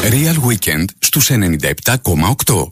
Real Weekend στους 97,8.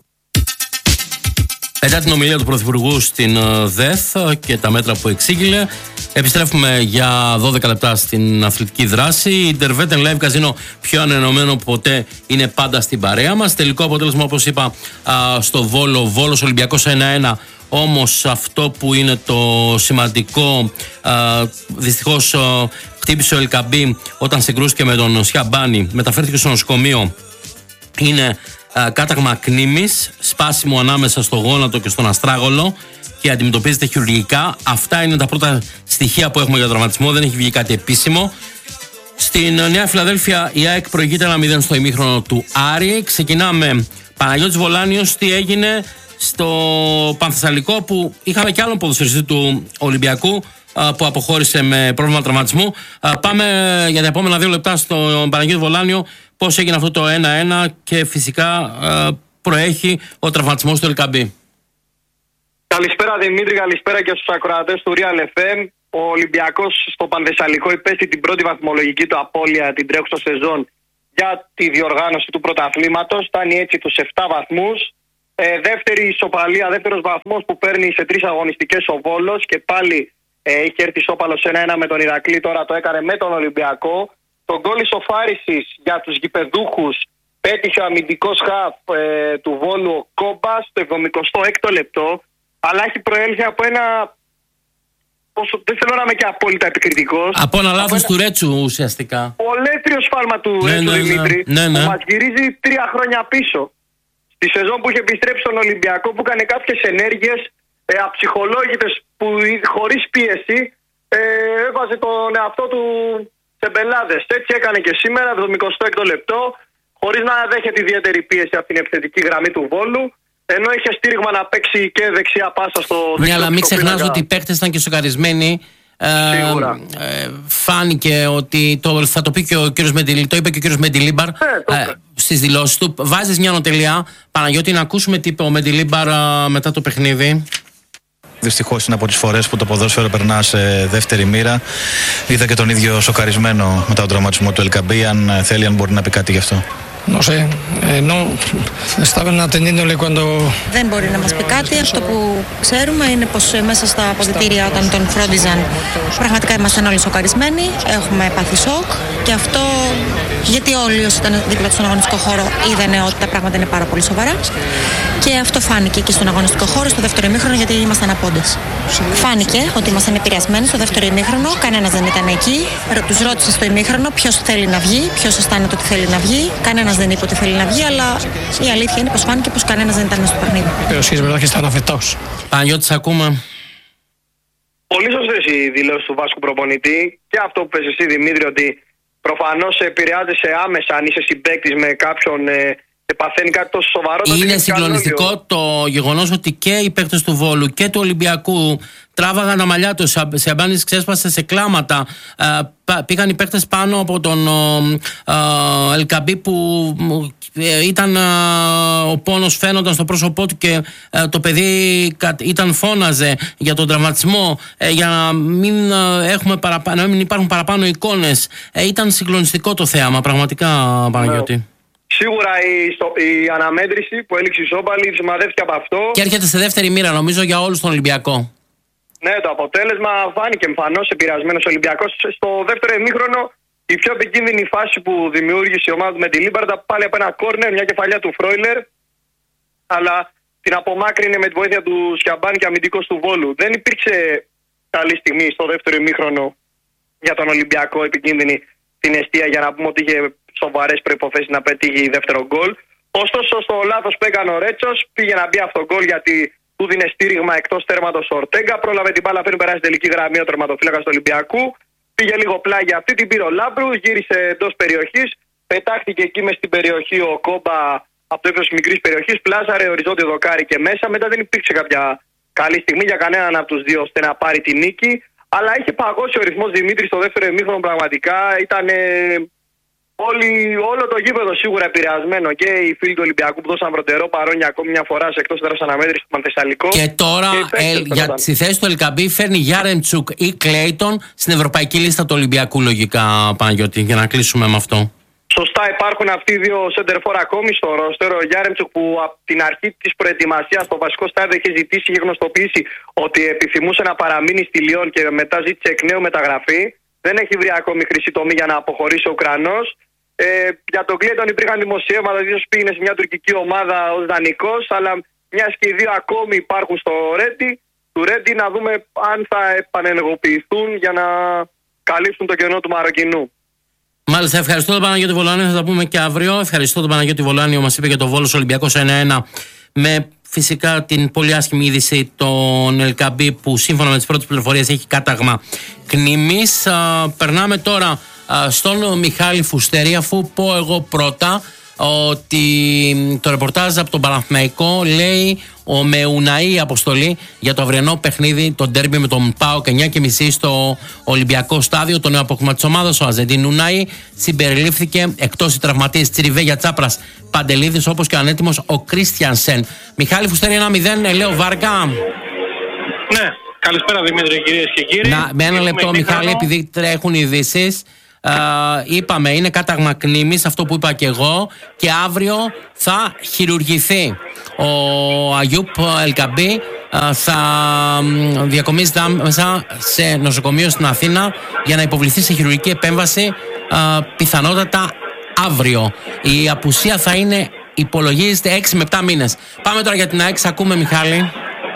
Μετά την ομιλία του Πρωθυπουργού στην ΔΕΘ και τα μέτρα που εξήγηλε, επιστρέφουμε για 12 λεπτά στην αθλητική δράση. Η Intervetten Live Casino, πιο ανενωμένο ποτέ, είναι πάντα στην παρέα μας. Τελικό αποτέλεσμα, όπως είπα, στο Βόλος Ολυμπιακός 1-1. Όμως αυτό που είναι το σημαντικό, δυστυχώς χτύπησε ο Ελκαμπή όταν συγκρούστηκε με τον Σιαμπάνη, μεταφέρθηκε στο νοσοκομείο. Είναι κάταγμα κνήμης, σπάσιμο ανάμεσα στο γόνατο και στον αστράγολο και αντιμετωπίζεται χειρουργικά. Αυτά είναι τα πρώτα στοιχεία που έχουμε για τραυματισμό, δεν έχει βγει κάτι επίσημο. Στην Νέα Φιλαδέλφια η ΑΕΚ προηγείται 1-0 στο ημίχρονο του Άρη. Ξεκινάμε. Παναγιώτης Βολάνιος, τι έγινε στο Πανθεσσαλικό, που είχαμε και άλλον ποδοσφαιριστή του Ολυμπιακού που αποχώρησε με πρόβλημα τραυματισμού. Πάμε για τα επόμενα 2 λεπτά στον Παναγιώτη Βολάνιο, πώς έγινε αυτό το 1-1 και φυσικά προέχει ο τραυματισμός του Ελκαμπή. Καλησπέρα Δημήτρη, καλησπέρα και στους ακροατές του Real FM. Ο Ολυμπιακός στο Πανθεσσαλικό υπέστη την πρώτη βαθμολογική του απώλεια την τρέχουσα σεζόν για τη διοργάνωση του πρωταθλήματος. Φτάνει έτσι τους 7 βαθμούς. Δεύτερη ισοπαλία, δεύτερος βαθμός που παίρνει σε 3 αγωνιστικές ο Βόλος και πάλι είχε έρθει ισόπαλος 1-1 με τον Ηρακλή, τώρα το έκανε με τον Ολυμπιακό. Τον γκολ ισοφάρισης για τους γηπεδούχους πέτυχε ο αμυντικός χαφ του Βόλου ο Κόμπας στο 76ο λεπτό, αλλά έχει προέλθει από ένα, δεν θέλω να είμαι και απόλυτα επικριτικός, από ένα λάθος του Ρέτσου ουσιαστικά. Ολέθριο σφάλμα του Ρέτσου, Δημήτρη, που μας γυρίζει 3 χρόνια πίσω. Στη σεζόν που είχε επιστρέψει στον Ολυμπιακό, που έκανε κάποιες ενέργειες αψυχολόγητες που χωρίς πίεση έβαζε τον εαυτό του σε μπελάδες. Έτσι έκανε και σήμερα, 76ο λεπτό, χωρίς να δέχεται ιδιαίτερη πίεση από την επιθετική γραμμή του Βόλου, ενώ είχε στήριγμα να παίξει και δεξιά πάσα στο δεξιό. Ναι, αλλά μην ξεχνάς ότι οι παίκτες ήταν και σοκαρισμένοι. Φάνηκε ότι θα το πει και ο κύριος Μεντιλίμπαρ, το είπε και ο κύριος Μεντιλίμπαρ στις δηλώσεις του. Βάζεις μια νοτελεία, Παναγιώτη, να ακούσουμε τι είπε ο Μεντιλίμπαρ μετά το παιχνίδι. Δυστυχώς είναι από τις φορές που το ποδόσφαιρο περνά σε δεύτερη μοίρα. Είδα και τον ίδιο σοκαρισμένο μετά τον τραυματισμό του Ελκαμπή. Αν θέλει, αν μπορεί να πει κάτι γι' αυτό. No sé, no estaban atendiéndole cuando... Δεν μπορεί να μας πει κάτι. Αυτό που ξέρουμε είναι πως μέσα στα αποδυτήρια όταν τον φρόντιζαν πραγματικά ήμασταν όλοι σοκαρισμένοι. Έχουμε πάθει σοκ και αυτό γιατί όλοι όσοι ήταν δίπλα του στον αγωνιστικό χώρο είδανε ότι τα πράγματα είναι πάρα πολύ σοβαρά. Και αυτό φάνηκε και στον αγωνιστικό χώρο στο δεύτερο ημίχρονο, γιατί ήμασταν απόντες. Φάνηκε ότι ήμασταν επηρεασμένοι στο δεύτερο ημίχρονο, κανένας δεν ήταν εκεί. Τους ρώτησε στο ημίχρονο ποιος θέλει να βγει, ποιος αισθάνεται ότι θέλει να βγει. Κανένας δεν είπε ότι θέλει να βγει, αλλά η αλήθεια είναι πως φάνηκε πως κανένας δεν ήταν στο παιχνίδι. Παναγιώτη, ακούμε. Πολύ σωστές οι δηλώσεις του Βάσκου προπονητή και αυτό που πες εσύ, Δημήτρη, ότι προφανώς επηρεάζεσαι άμεσα αν είσαι συμπαίκτης με κάποιον και παθαίνει κάτι τόσο σοβαρό. Είναι συγκλονιστικό το γεγονός ότι και οι παίκτες του Βόλου και του Ολυμπιακού τράβαγαν τα μαλλιά τους. Σε αμπάνις ξέσπασε σε κλάματα. Πήγαν οι παίκτες πάνω από τον Ελκαμπή που ήταν ο πόνος φαίνονταν στο πρόσωπό του και το παιδί φώναζε για τον τραυματισμό, για να μην, να μην υπάρχουν παραπάνω εικόνες. Ήταν συγκλονιστικό το θέαμα, πραγματικά, Παναγιώτη. Σίγουρα η αναμέτρηση που έληξε ισόπαλη σημαδεύτηκε από αυτό. Και έρχεται σε δεύτερη μοίρα, νομίζω, για όλους τον Ολυμπιακό. Ναι, το αποτέλεσμα φάνηκε εμφανώς επηρεασμένος ο Ολυμπιακός. Στο δεύτερο ημίχρονο, η πιο επικίνδυνη φάση που δημιούργησε η ομάδα του Μεντιλίμπαρ ήταν πάλι από ένα κόρνερ, μια κεφαλιά του Φρόιλερ, αλλά την απομάκρυνε με τη βοήθεια του Σιαμπάνη και αμυντικός του Βόλου. Δεν υπήρξε καλή στιγμή στο δεύτερο ημίχρονο για τον Ολυμπιακό επικίνδυνη την εστία, για να πούμε ότι είχε σοβαρές προϋποθέσεις να πετύχει δεύτερο γκολ. Ωστόσο, στο λάθος που έκανε ο Ρέτσος, πήγε να μπει αυτό γκολ γιατί του δίνε στήριγμα εκτός τέρματος ο Ορτέγκα. Πρόλαβε την μπάλα πριν περάσει τελική γραμμή ο τερματοφύλακας του Ολυμπιακού. Πήγε λίγο πλάγια αυτή, την πήρε ο Λάμπρου, γύρισε εντός περιοχής. Πετάχτηκε εκεί μες στην περιοχή ο Κόμπα από το ύψος της μικρής περιοχής. Πλάσαρε οριζόντιο δοκάρι και μέσα. Μετά δεν υπήρξε κάποια καλή στιγμή για κανέναν από τους δύο ώστε να πάρει τη νίκη. Αλλά είχε παγώσει ο ρυθμός, Δημήτρη, στο δεύτερο ημίχρονο. Πραγματικά ήταν όλο το γήπεδο σίγουρα επηρεασμένο και οι φίλοι του Ολυμπιακού που δώσαν πρωτερό παρόνια ακόμη μια φορά σε εκτός έδρας αναμέτρηση του Πανθεσσαλικό. Και τώρα στη θέση του Ελκαμπή φέρνει Γιάρεμτσουκ ή Κλέιτον στην ευρωπαϊκή λίστα του Ολυμπιακού, λογικά, Παναγιώτη, για να κλείσουμε με αυτό. Σωστά, υπάρχουν αυτοί οι δύο σεντερφόρ ακόμη στο ρόστερ. Ο Γιάρεμτσουκ, που από την αρχή της προετοιμασίας στο βασικό στάδιο είχε ζητήσει και γνωστοποιήσει ότι επιθυμούσε να παραμείνει στη Λιόν και μετά ζήτησε εκ νέου μεταγραφή. Δεν έχει βρει ακόμη χρυσή τομή για να αποχωρήσει ο Ουκρανός. Για τον Κλέιτον υπήρχαν δημοσιεύματα, ίσως πήγαινε σε μια τουρκική ομάδα ως δανεικός, αλλά μιας και οι δύο ακόμη υπάρχουν στο Ρέντι, του Ρέντι, να δούμε αν θα επανενεργοποιηθούν για να καλύψουν το κενό του Μαροκινού. Μάλιστα, ευχαριστώ τον Παναγιώτη Βολάνη, θα τα πούμε και αύριο. Ευχαριστώ τον Παναγιώτη Βολάνη, μας είπε για το Βόλος Ολυμπιακός 1-1, με φυσικά την πολύ άσχημη είδηση των Ελκαμπή, που σύμφωνα με τις πρώτες πληροφορίες έχει κάταγμα κνήμης. Περνάμε τώρα στον Μιχάλη Φουστέρη, αφού πω εγώ πρώτα ότι το ρεπορτάζ από τον Παναθηναϊκό λέει με Ουναή αποστολή για το αυριανό παιχνίδι, το ντέρμπι με τον ΠΑΟΚ 9:30 στο Ολυμπιακό Στάδιο. Το νέο απόκτημα της ομάδας, ο Αζεντίν Ουναή, συμπεριλήφθηκε, εκτός οι τραυματίες Τσιριβέγια, Τσάπρας, Παντελίδης, όπως και ο ανέτοιμος ο Κρίστιανσεν. Μιχάλη Φουστέρη 1-0, Ελέο Βάρκα. Ναι, καλησπέρα Δημήτρη, κυρίες και κύριοι. Με ένα λεπτό, Μιχάλη, επειδή τρέχουν ειδήσεις. Είπαμε, είναι κάταγμα κνήμης, αυτό που είπα και εγώ, και αύριο θα χειρουργηθεί. Ο Αγιούπ Ελκαμπή θα διακομίζεται άμεσα σε νοσοκομείο στην Αθήνα για να υποβληθεί σε χειρουργική επέμβαση, πιθανότατα αύριο. Η απουσία θα είναι, υπολογίζεται, 6 με 7 μήνες. Πάμε τώρα για την ΑΕΚ, ακούμε Μιχάλη.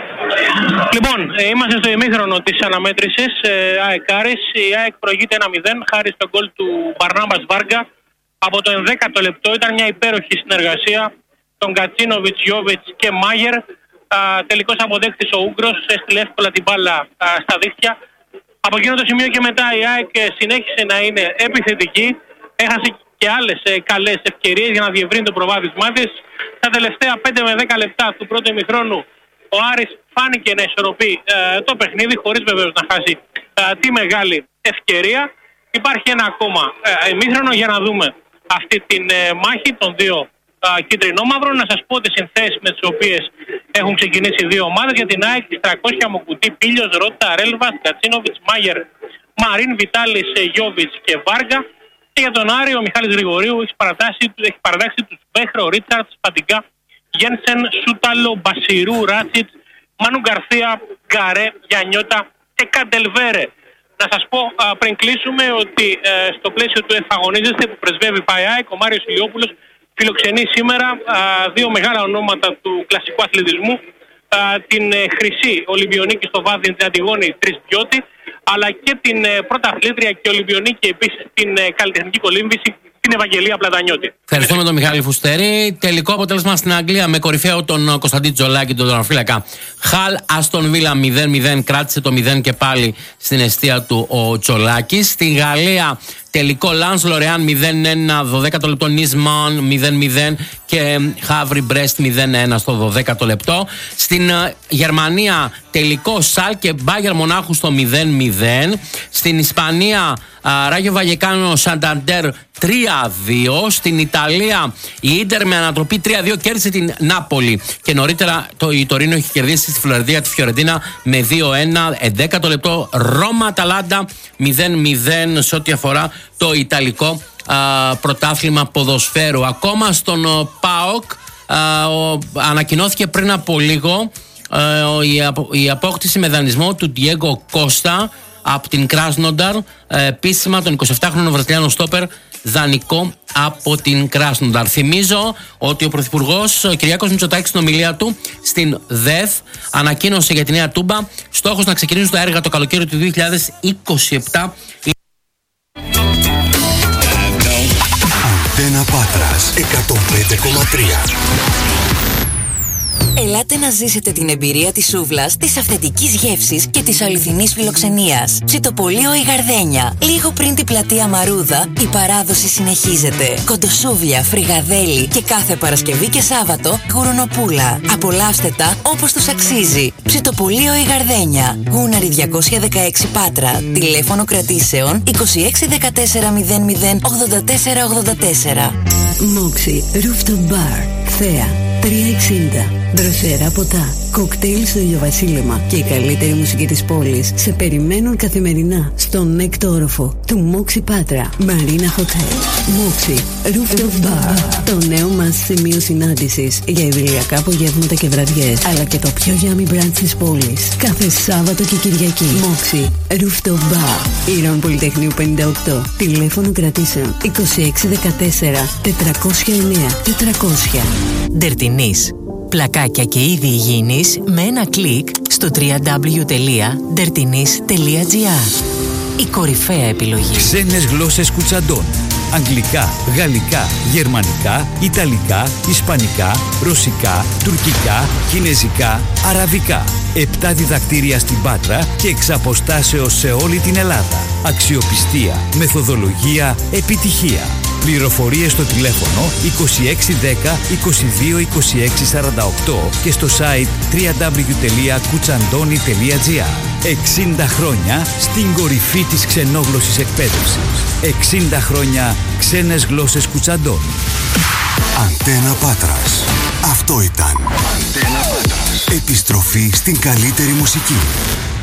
Λοιπόν, είμαστε στο ημίχρονο της αναμέτρησης ΑΕΚ Άρης. Η ΑΕΚ προηγείται 1-0 χάρη στον γκολ του Μπαρνάμπας Βάρκα. Από το 11ο λεπτό ήταν μια υπέροχη συνεργασία των Κατσίνοβιτς, Γιόβιτς και Μάγερ. Τελικός αποδέκτης ο Ούγκρος έστειλε εύκολα την μπάλα στα δίχτυα. Από εκείνο το σημείο και μετά η ΑΕΚ συνέχισε να είναι επιθετική. Έχασε και άλλες καλές ευκαιρίες για να διευρύνει το προβάδισμά της. Τα τελευταία 5 με 10 λεπτά του πρώτου ημιχρόνου ο Άρης φάνηκε να ισορροπεί το παιχνίδι, χωρίς βεβαίως να χάσει τη μεγάλη ευκαιρία. Υπάρχει ένα ακόμα ημίχρονο για να δούμε αυτή την μάχη των δύο κίτρινόμαυρων. Να σας πω τις συνθέσεις με τις οποίες έχουν ξεκινήσει οι δύο ομάδες. Για την ΑΕΚ, της 300 Μοκουτί, Πίλιος, Ρότα, Ρέλβας, Κατσίνοβιτς, Μάγερ, Μαρίν, Βιτάλης, Γιόβιτς και Βάργα. Και για τον Άρη, ο Μιχάλης Γρηγορίου έχει παρατάξει τους Βέχρο, Ρίτσαρτς, Παντικά, Γένσεν, Σούταλο, Μπασιρού, Ράτσιτς, Μάνου Γκαρθία, Γκαρέ, Γιαννιώτα και Καντελβέρε. Να σας πω πριν κλείσουμε ότι στο πλαίσιο του Εφαγωνίζεστε που πρεσβεύει ΠΑΕΑΕΚ, ο Μάριος Ηλιόπουλος φιλοξενεί σήμερα δύο μεγάλα ονόματα του κλασικού αθλητισμού, την χρυσή Ολυμπιονίκη στο Βάδιν, την Αντιγόνη Τρισπιώτη, αλλά και την πρωταθλήτρια και Ολυμπιονίκη επίσης την καλλιτεχνική κολύμβηση, την Ευαγγελία Πλατανιώτη. Ευχαριστούμε τον Μιχάλη Φουστέρη. Τελικό αποτέλεσμα στην Αγγλία με κορυφαίο τον Κωνσταντίν Τζολάκη, τον τερματοφύλακα. Χαλ Άστον Βίλα 0-0, κράτησε το 0 και πάλι στην εστία του ο Τζολάκης. Στην Γαλλία τελικό Λανς Λορεάν 0-1, 12ο λεπτό Νισμάν 0-0 και Χαύρι Μπρέστ 0-1 στο 12ο λεπτό. Στην Γερμανία τελικό Σάλκε Μπάγερ Μονάχου στο 0-0. Στην Ισπανία Ράγιο Βαγεκάνο Σανταντέρ 3-2. Στην Ιταλία η Ίντερ με ανατροπή 3-2 κέρδισε την Νάπολη. Και νωρίτερα η Τωρίνο έχει κερδίσει στη Φλωρεντίνα τη Φιωρεντίνα με 2-1. 11ο λεπτό Ρώμα Αταλάντα 0-0 σε ό,τι αφορά το Ιταλικό πρωτάθλημα ποδοσφαίρου. Ακόμα στον ΠΑΟΚ ανακοινώθηκε πριν από λίγο η απόκτηση με δανεισμό του Ντιέγκο Κώστα από την Κράσνονταρ, επίσημα τον 27χρονο Βραζιλιάνο στόπερ, δανεικό από την Κράσνονταρ. Θυμίζω ότι ο Πρωθυπουργός Κυριάκος Μητσοτάκης στην ομιλία του στην ΔΕΘ ανακοίνωσε για τη Νέα Τούμπα στόχος να ξεκινήσουν τα έργα το καλοκαίρι του 2027. Αντένα Πάτρας 105,3. Ελάτε να ζήσετε την εμπειρία της σούβλας, της αυθεντικής γεύσης και της αληθινής φιλοξενίας. Ψητοπολείο η Γαρδένια. Λίγο πριν την πλατεία Μαρούδα, η παράδοση συνεχίζεται. Κοντοσούβλια, φρυγαδέλι και κάθε Παρασκευή και Σάββατο γουρουνοπούλα. Απολαύστε τα όπως τους αξίζει. Ψητοπολείο η Γαρδένια. Γούναρη 216 Πάτρα. Τηλέφωνο κρατήσεων 2614 00 84 84. Moxie Rooftop Bar. Θέα 360. Δροσερά ποτά, κοκτέιλ στο ηλιοβασίλεμα και η καλύτερη μουσική της πόλης σε περιμένουν καθημερινά στον έκτο όροφο του Μόξι Πάτρα Marina Hotel. Μόξι Rooftop Bar, το νέο μας σημείο συνάντησης για ιδηλιακά απογεύματα και βραδιές, αλλά και το πιο yummy brunch της πόλης κάθε Σάββατο και Κυριακή. Μόξι Rooftop Bar, Ήρων Πολυτεχνείου 58, τηλέφωνο κρατήσεων 2614 409 400. Ντερτινής. Πλακάκια και είδη υγιεινής με ένα κλικ στο www.dertinis.gr. Η κορυφαία επιλογή. Ξένες γλώσσες Κουτσαντών. Αγγλικά, γαλλικά, γερμανικά, ιταλικά, ισπανικά, ρωσικά, τουρκικά, κινεζικά, αραβικά. 7 διδακτήρια στην Πάτρα και εξ αποστάσεως σε όλη την Ελλάδα. Αξιοπιστία, μεθοδολογία, επιτυχία. Πληροφορίες στο τηλέφωνο 2610 22 26 48 και στο site www.kuchandoni.gr. 60 χρόνια στην κορυφή της ξενόγλωσσης εκπαίδευσης. 60 χρόνια ξένες γλώσσες Κουτσαντών. Αντένα Πάτρας. Αυτό ήταν. Αντένα Πάτρας. Επιστροφή στην καλύτερη μουσική.